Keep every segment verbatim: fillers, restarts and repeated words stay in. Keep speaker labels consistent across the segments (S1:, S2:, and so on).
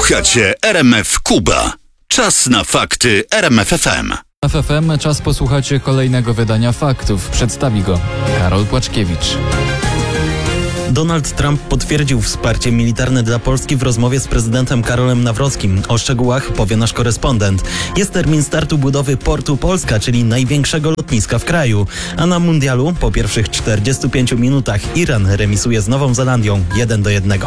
S1: Słuchacie R M F Kuba. Czas na fakty R M F F M.
S2: W F M czas posłuchać kolejnego wydania faktów. Przedstawi go Karol Płaczkiewicz.
S3: Donald Trump potwierdził wsparcie militarne dla Polski w rozmowie z prezydentem Karolem Nawrockim. O szczegółach powie nasz korespondent. Jest termin startu budowy portu Polska, czyli największego lotniska w kraju. A na mundialu po pierwszych czterdziestu pięciu minutach Iran remisuje z Nową Zelandią jeden do jednego.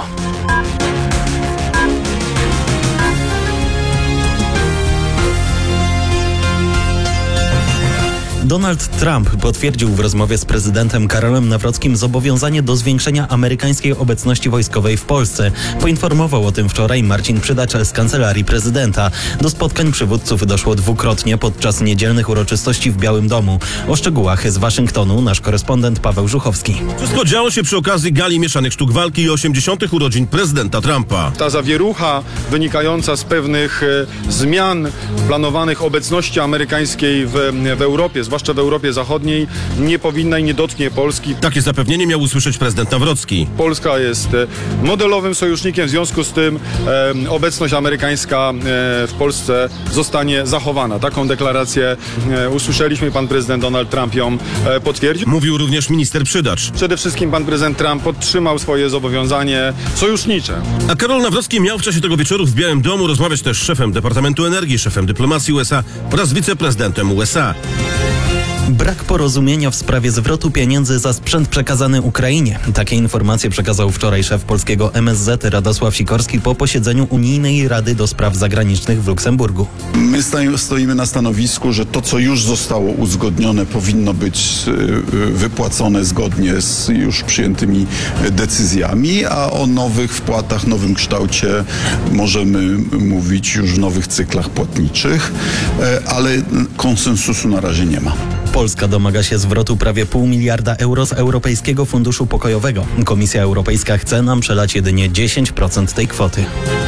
S3: Donald Trump potwierdził w rozmowie z prezydentem Karolem Nawrockim zobowiązanie do zwiększenia amerykańskiej obecności wojskowej w Polsce. Poinformował o tym wczoraj Marcin Przydacz z kancelarii prezydenta. Do spotkań przywódców doszło dwukrotnie podczas niedzielnych uroczystości w Białym Domu. O szczegółach z Waszyngtonu nasz korespondent Paweł Żuchowski.
S4: Wszystko działo się przy okazji gali mieszanych sztuk walki i osiemdziesiątych urodzin prezydenta Trumpa.
S5: Ta zawierucha wynikająca z pewnych e, zmian planowanych obecności amerykańskiej w, w Europie, zwłaszcza w Europie Zachodniej, nie powinna i nie dotknie Polski.
S4: Takie zapewnienie miał usłyszeć prezydent Nawrocki.
S5: Polska jest modelowym sojusznikiem, w związku z tym e, obecność amerykańska e, w Polsce zostanie zachowana. Taką deklarację e, usłyszeliśmy, pan prezydent Donald Trump ją e, potwierdził.
S4: Mówił również minister Przydacz.
S5: Przede wszystkim pan prezydent Trump podtrzymał swoje zobowiązanie sojusznicze.
S4: A Karol Nawrocki miał w czasie tego wieczoru w Białym Domu rozmawiać też z szefem Departamentu Energii, szefem dyplomacji U S A oraz wiceprezydentem U S A.
S3: Brak porozumienia w sprawie zwrotu pieniędzy za sprzęt przekazany Ukrainie. Takie informacje przekazał wczoraj szef polskiego M S Z Radosław Sikorski po posiedzeniu Unijnej Rady do Spraw Zagranicznych w Luksemburgu.
S6: My stoimy na stanowisku, że to, co już zostało uzgodnione, powinno być wypłacone zgodnie z już przyjętymi decyzjami, a o nowych wpłatach, nowym kształcie możemy mówić już w nowych cyklach płatniczych, ale konsensusu na razie nie ma.
S3: Polska domaga się zwrotu prawie pół miliarda euro z Europejskiego Funduszu Pokojowego. Komisja Europejska chce nam przelać jedynie dziesięć procent tej kwoty.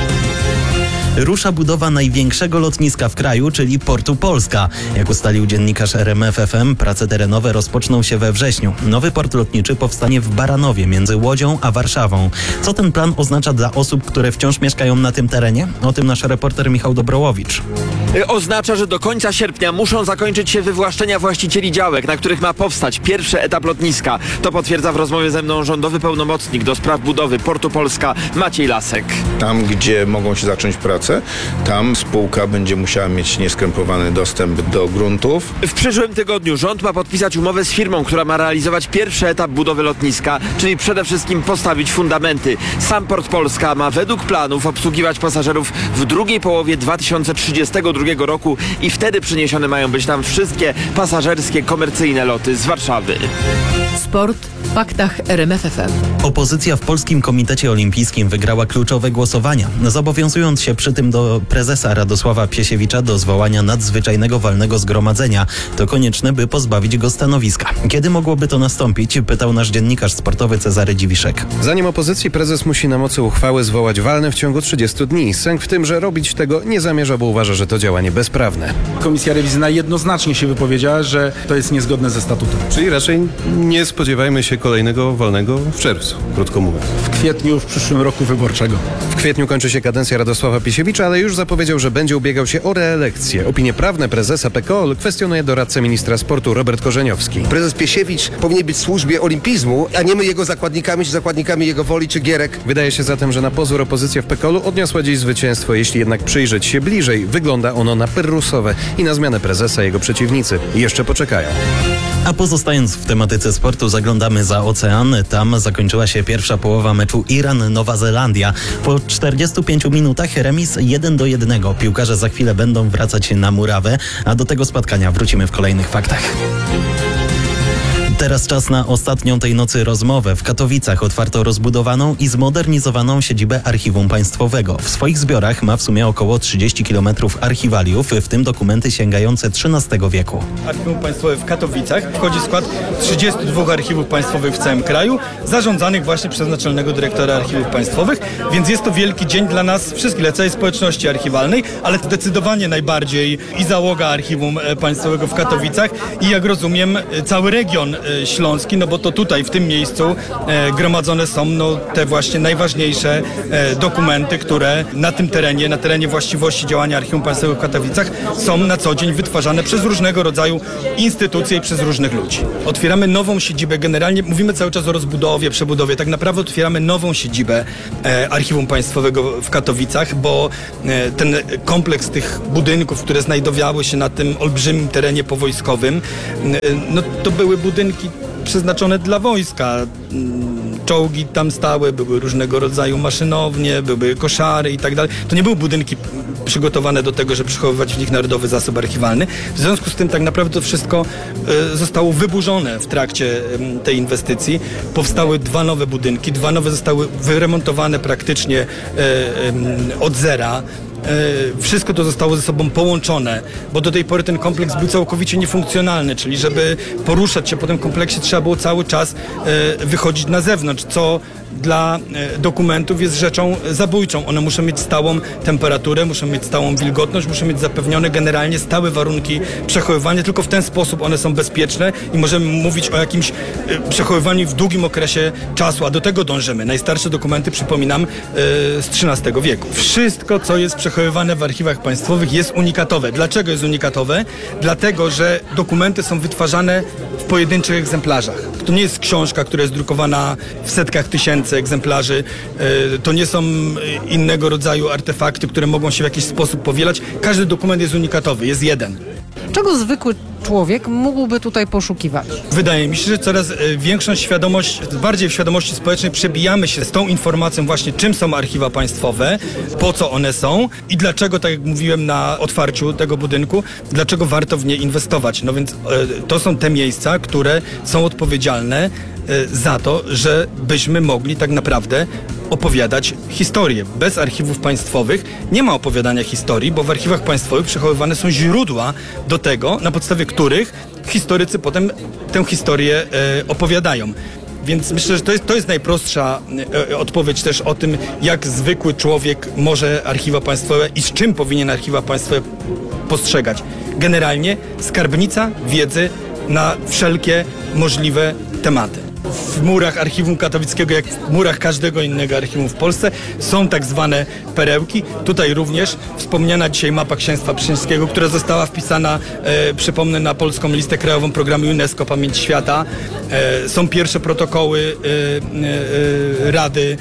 S3: Rusza budowa największego lotniska w kraju, czyli portu Polska. Jak ustalił dziennikarz R M F F M, prace terenowe rozpoczną się we wrześniu. Nowy port lotniczy powstanie w Baranowie między Łodzią a Warszawą. Co ten plan oznacza dla osób, które wciąż mieszkają na tym terenie? O tym nasz reporter Michał Dobrołowicz.
S7: Oznacza, że do końca sierpnia muszą zakończyć się wywłaszczenia właścicieli działek, na których ma powstać pierwszy etap lotniska. To potwierdza w rozmowie ze mną rządowy pełnomocnik do spraw budowy portu Polska Maciej Lasek.
S8: Tam, gdzie mogą się zacząć prace, tam spółka będzie musiała mieć nieskrępowany dostęp do gruntów.
S7: W przyszłym tygodniu rząd ma podpisać umowę z firmą, która ma realizować pierwszy etap budowy lotniska, czyli przede wszystkim postawić fundamenty. Sam port Polska ma według planów obsługiwać pasażerów w drugiej połowie dwa tysiące trzydziestego drugiego roku i wtedy przyniesione mają być tam wszystkie pasażerskie, komercyjne loty z Warszawy.
S9: Sport w faktach R M F F M.
S3: Opozycja w Polskim Komitecie Olimpijskim wygrała kluczowe głosowania, zobowiązując się przy tym do prezesa Radosława Piesiewicza do zwołania nadzwyczajnego walnego zgromadzenia. To konieczne, by pozbawić go stanowiska. Kiedy mogłoby to nastąpić? Pytał nasz dziennikarz sportowy Cezary Dziwiszek.
S10: Zdaniem opozycji prezes musi na mocy uchwały zwołać walne w ciągu trzydziestu dni. Sęk w tym, że robić tego nie zamierza, bo uważa, że to działanie bezprawne.
S11: Komisja rewizyjna jednoznacznie się wypowiedziała, że to jest niezgodne ze statutem.
S12: Czyli raczej nie spodziewajmy się kolejnego walnego w czerwcu, krótko mówiąc.
S11: W kwietniu w przyszłym roku wyborczego.
S10: W kwietniu kończy się kadencja Radosława Piesiewicza, ale już zapowiedział, że będzie ubiegał się o reelekcję. Opinie prawne prezesa P K O L kwestionuje doradca ministra sportu Robert Korzeniowski.
S13: Prezes Piesiewicz powinien być w służbie olimpizmu, a nie my jego zakładnikami, czy zakładnikami jego woli, czy gierek.
S10: Wydaje się zatem, że na pozór opozycja w P K O L u odniosła dziś zwycięstwo. Jeśli jednak przyjrzeć się bliżej, wygląda ono na pyrrusowe i na zmianę prezesa jego przeciwnicy jeszcze poczekają.
S3: A pozostając w tematyce sportu, zaglądamy za ocean. Tam zakończyła się pierwsza połowa meczu Iran-Nowa Zelandia. Po czterdziestu pięciu minutach remis jeden do jednego. Piłkarze za chwilę będą wracać na murawę, a do tego spotkania wrócimy w kolejnych faktach. Teraz czas na ostatnią tej nocy rozmowę. W Katowicach otwarto rozbudowaną i zmodernizowaną siedzibę Archiwum Państwowego. W swoich zbiorach ma w sumie około trzydzieści kilometrów archiwaliów, w tym dokumenty sięgające trzynastego wieku.
S14: Archiwum Państwowe w Katowicach wchodzi w skład trzydziestu dwóch archiwów państwowych w całym kraju, zarządzanych właśnie przez naczelnego dyrektora archiwów państwowych, więc jest to wielki dzień dla nas wszystkich, dla całej społeczności archiwalnej, ale zdecydowanie najbardziej i załoga Archiwum Państwowego w Katowicach i, jak rozumiem, cały region e, Śląski, no bo to tutaj, w tym miejscu e, gromadzone są no, te właśnie najważniejsze e, dokumenty, które na tym terenie, na terenie właściwości działania Archiwum Państwowego w Katowicach są na co dzień wytwarzane przez różnego rodzaju instytucje i przez różnych ludzi. Otwieramy nową siedzibę, generalnie mówimy cały czas o rozbudowie, przebudowie, tak naprawdę otwieramy nową siedzibę e, Archiwum Państwowego w Katowicach, bo e, ten kompleks tych budynków, które znajdowały się na tym olbrzymim terenie powojskowym, e, no to były budynki przeznaczone dla wojska. Czołgi tam stały, były różnego rodzaju maszynownie, były koszary i tak dalej. To nie były budynki przygotowane do tego, żeby przechowywać w nich Narodowy Zasób Archiwalny. W związku z tym tak naprawdę to wszystko e, zostało wyburzone w trakcie e, tej inwestycji. Powstały dwa nowe budynki, dwa nowe zostały wyremontowane praktycznie e, e, od zera. Wszystko to zostało ze sobą połączone, bo do tej pory ten kompleks był całkowicie niefunkcjonalny, czyli żeby poruszać się po tym kompleksie trzeba było cały czas wychodzić na zewnątrz, co dla dokumentów jest rzeczą zabójczą. One muszą mieć stałą temperaturę, muszą mieć stałą wilgotność, muszą mieć zapewnione generalnie stałe warunki przechowywania. Tylko w ten sposób one są bezpieczne i możemy mówić o jakimś przechowywaniu w długim okresie czasu, a do tego dążymy. Najstarsze dokumenty, przypominam, z trzynastego wieku. Wszystko, co jest przechowywane w archiwach państwowych, jest unikatowe. Dlaczego jest unikatowe? Dlatego, że dokumenty są wytwarzane w pojedynczych egzemplarzach. To nie jest książka, która jest drukowana w setkach tysięcy egzemplarzy. To nie są innego rodzaju artefakty, które mogą się w jakiś sposób powielać. Każdy dokument jest unikatowy, jest jeden.
S15: Czego zwykły człowiek mógłby tutaj poszukiwać?
S14: Wydaje mi się, że coraz większą świadomość, bardziej w świadomości społecznej przebijamy się z tą informacją właśnie, czym są archiwa państwowe, po co one są i dlaczego, tak jak mówiłem na otwarciu tego budynku, dlaczego warto w nie inwestować. No więc to są te miejsca, które są odpowiedzialne za to, żebyśmy mogli tak naprawdę opowiadać historię. Bez archiwów państwowych nie ma opowiadania historii, bo w archiwach państwowych przechowywane są źródła do tego, na podstawie których historycy potem tę historię e, opowiadają. Więc myślę, że to jest, to jest najprostsza e, odpowiedź też o tym, jak zwykły człowiek może archiwa państwowe i z czym powinien archiwa państwowe postrzegać. Generalnie skarbnica wiedzy na wszelkie możliwe tematy. W murach Archiwum Katowickiego, jak w murach każdego innego archiwum w Polsce, są tak zwane perełki. Tutaj również wspomniana dzisiaj mapa Księstwa Pszczyńskiego, która została wpisana, e, przypomnę, na polską listę krajową programu UNESCO Pamięć Świata. E, są pierwsze protokoły e, e, Rady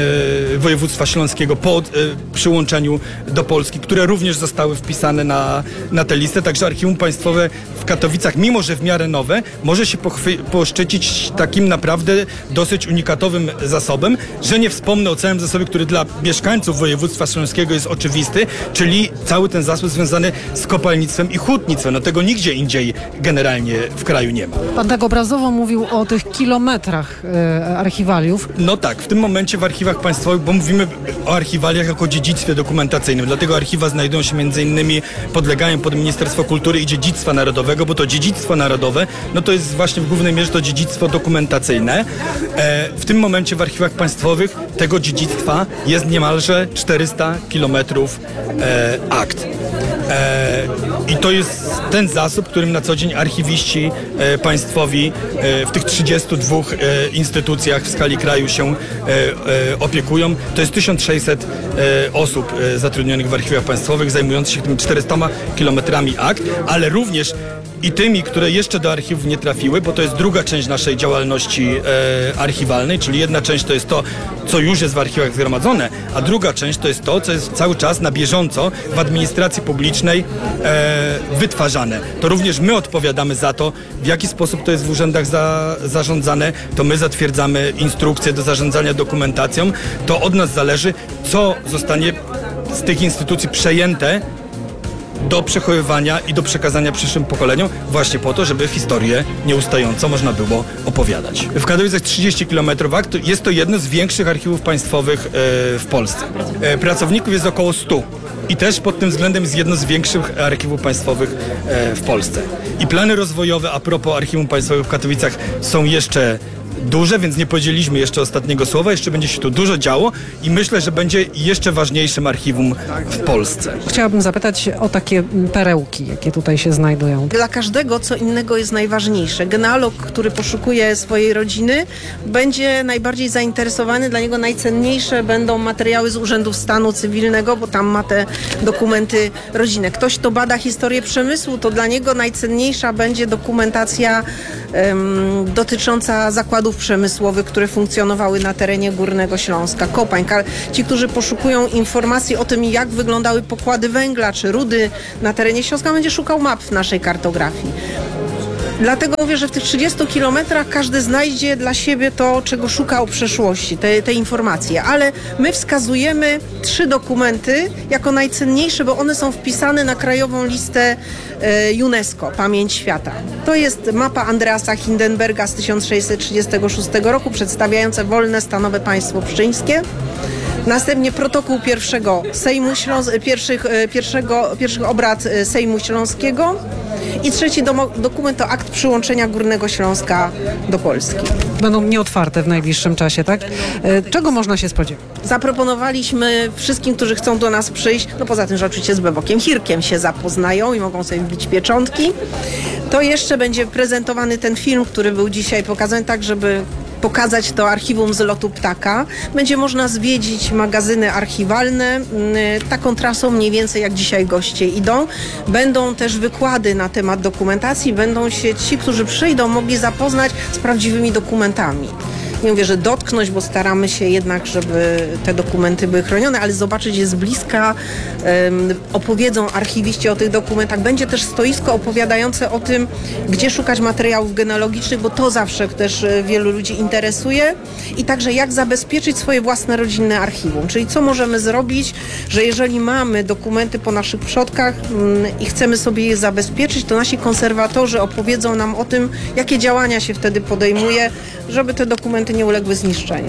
S14: e, Województwa Śląskiego po e, przyłączeniu do Polski, które również zostały wpisane na, na tę listę. Także Archiwum Państwowe w Katowicach, mimo że w miarę nowe, może się pochwy- poszczycić takim naprawdę dosyć unikatowym zasobem, że nie wspomnę o całym zasobie, który dla mieszkańców województwa śląskiego jest oczywisty, czyli cały ten zasób związany z kopalnictwem i hutnictwem. No tego nigdzie indziej generalnie w kraju nie ma.
S15: Pan tak obrazowo mówił o tych kilometrach e, archiwaliów.
S14: No tak, w tym momencie w archiwach państwowych, bo mówimy o archiwaliach jako dziedzictwie dokumentacyjnym, dlatego archiwa znajdują się między innymi, podlegają pod Ministerstwo Kultury i Dziedzictwa Narodowego, bo to dziedzictwo narodowe, no to jest właśnie w głównej mierze to dziedzictwo dokumentacyjne. E, w tym momencie w archiwach państwowych tego dziedzictwa jest niemalże czterysta kilometrów e, akt. E, I to jest ten zasób, którym na co dzień archiwiści e, państwowi e, w tych trzydziestu dwóch e, instytucjach w skali kraju się e, e, opiekują. To jest tysiąc sześćset e, osób e, zatrudnionych w archiwach państwowych, zajmujących się tymi czterystoma kilometrami akt, ale również i tymi, które jeszcze do archiwów nie trafiły, bo to jest druga część naszej działalności e, archiwalnej, czyli jedna część to jest to, co już jest w archiwach zgromadzone, a druga część to jest to, co jest cały czas na bieżąco w administracji publicznej e, wytwarzane. To również my odpowiadamy za to, w jaki sposób to jest w urzędach za, zarządzane, to my zatwierdzamy instrukcje do zarządzania dokumentacją, to od nas zależy, co zostanie z tych instytucji przejęte do przechowywania i do przekazania przyszłym pokoleniom, właśnie po to, żeby historię nieustająco można było opowiadać. W Katowicach trzydzieści kilometrów akt, jest to jedno z większych archiwów państwowych e, w Polsce. E, pracowników jest około stu i też pod tym względem jest jedno z większych archiwów państwowych e, w Polsce. I plany rozwojowe a propos Archiwum Państwowego w Katowicach są jeszcze duże, więc nie powiedzieliśmy jeszcze ostatniego słowa, jeszcze będzie się tu dużo działo i myślę, że będzie jeszcze ważniejszym archiwum w Polsce.
S15: Chciałabym zapytać o takie perełki, jakie tutaj się znajdują.
S16: Dla każdego co innego jest najważniejsze. Genealog, który poszukuje swojej rodziny, będzie najbardziej zainteresowany, dla niego najcenniejsze będą materiały z urzędów stanu cywilnego, bo tam ma te dokumenty rodzinne. Ktoś, kto bada historię przemysłu, to dla niego najcenniejsza będzie dokumentacja um, dotycząca zakładów przemysłowych, które funkcjonowały na terenie Górnego Śląska, kopań. Ci, którzy poszukują informacji o tym, jak wyglądały pokłady węgla czy rudy na terenie Śląska, będzie szukał map w naszej kartografii. Dlatego mówię, że w tych trzydziestu kilometrach każdy znajdzie dla siebie to, czego szuka o przeszłości, te, te informacje. Ale my wskazujemy trzy dokumenty jako najcenniejsze, bo one są wpisane na krajową listę e, UNESCO, Pamięć Świata. To jest mapa Andreasa Hindenberga z tysiąc sześćset trzydziestego szóstego roku, przedstawiająca wolne stanowe państwo pszczyńskie. Następnie protokół pierwszego Sejmu Śląs- pierwszych, pierwszego, pierwszych obrad Sejmu Śląskiego. I trzeci do- dokument to akt przyłączenia Górnego Śląska do Polski.
S15: Będą nieotwarte w najbliższym czasie, tak? Czego można się spodziewać?
S16: Zaproponowaliśmy wszystkim, którzy chcą do nas przyjść, no poza tym, że oczywiście z Bebokiem Hirkiem się zapoznają i mogą sobie wbić pieczątki, to jeszcze będzie prezentowany ten film, który był dzisiaj pokazany, tak żeby pokazać to archiwum z lotu ptaka. Będzie można zwiedzić magazyny archiwalne. Taką trasą mniej więcej jak dzisiaj goście idą. Będą też wykłady na temat dokumentacji. Będą się ci, którzy przyjdą, mogli zapoznać z prawdziwymi dokumentami. Nie mówię, że dotknąć, bo staramy się jednak, żeby te dokumenty były chronione, ale zobaczyć je z bliska, um, opowiedzą archiwiści o tych dokumentach. Będzie też stoisko opowiadające o tym, gdzie szukać materiałów genealogicznych, bo to zawsze też wielu ludzi interesuje. I także jak zabezpieczyć swoje własne rodzinne archiwum. Czyli co możemy zrobić, że jeżeli mamy dokumenty po naszych przodkach um, i chcemy sobie je zabezpieczyć, to nasi konserwatorzy opowiedzą nam o tym, jakie działania się wtedy podejmuje, żeby te dokumenty nie uległy zniszczeniu.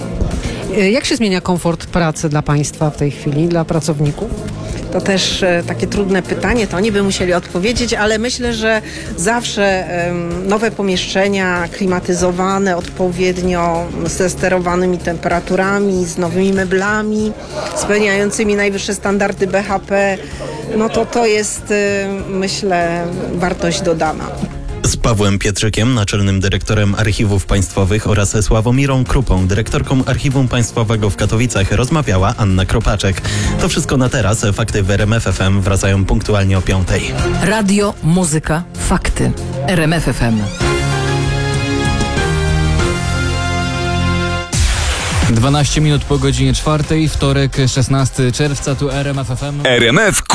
S15: Jak się zmienia komfort pracy dla Państwa w tej chwili, dla pracowników?
S16: To też e, takie trudne pytanie, to oni by musieli odpowiedzieć, ale myślę, że zawsze e, nowe pomieszczenia klimatyzowane, odpowiednio ze sterowanymi temperaturami, z nowymi meblami, spełniającymi najwyższe standardy B H P, no to to jest, e, myślę, wartość dodana.
S3: Z Pawłem Pietrzykiem, naczelnym dyrektorem Archiwów Państwowych oraz Sławomirą Krupą, dyrektorką Archiwum Państwowego w Katowicach, rozmawiała Anna Kropaczek. To wszystko na teraz. Fakty w R M F F M wracają punktualnie o piątej.
S9: Radio, muzyka, fakty. R M F F M.
S2: dwanaście minut po godzinie czwartej, wtorek, szesnastego czerwca, tu R M F F M.
S1: R M F